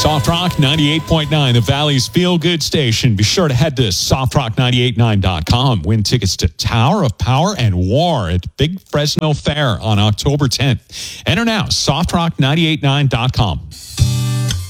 Soft Rock 98.9, the Valley's feel-good station. Be sure to head to softrock989.com. Win tickets to Tower of Power and War at Big Fresno Fair on October 10th. Enter now, softrock989.com.